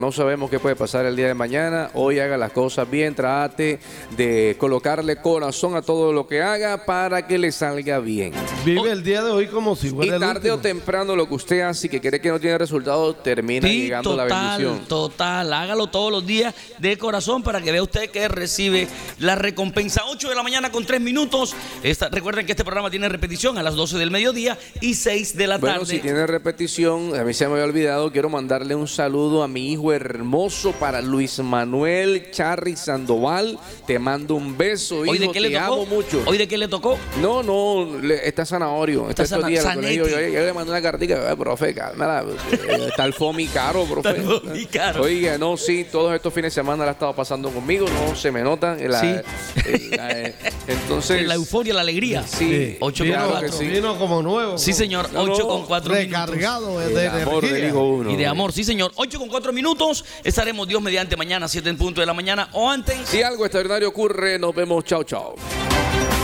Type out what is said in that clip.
No sabemos qué puede pasar el día de mañana. Hoy haga las cosas bien, trate de colocarle corazón a todo lo que haga para que le salga bien. Vive el día de hoy como si fuera Y el tarde último. o temprano lo que usted hace y que cree que no tiene resultados, termina llegando la bendición. Total, hágalo todos los días de corazón para que vea usted que recibe la recompensa. 8 de la mañana con 3 minutos. Recuerden que este programa tiene repetición a las 12 del mediodía y 6 de la tarde. Bueno, si tiene repetición, a mí se me había olvidado, quiero mandarle un saludo a mi hijo hermoso, para Luis Manuel Charri Sandoval. Te mando un beso, hijo, ¿Hoy de qué le te tocó? amo mucho. ¿Hoy de qué le tocó? No, está zanahorio. Está estos días en el colegio. Yo le mandé una cartica, profe, cálmala, está el FOMI caro, profe. Está el FOMI caro. Oiga, no, sí, todos estos fines de semana la he estado pasando conmigo, no se me nota. Entonces, la euforia, la alegría. Sí, 8 claro con 4. que sí. Vino como nuevo. Sí, señor. 8 con 4 minutos. Recargado de El amor energía. del hijo uno. Y de amor, sí, señor. 8 con 4 minutos. Estaremos Dios mediante mañana, 7 en punto de la mañana o antes. Si algo extraordinario ocurre, nos vemos. Chao, chao.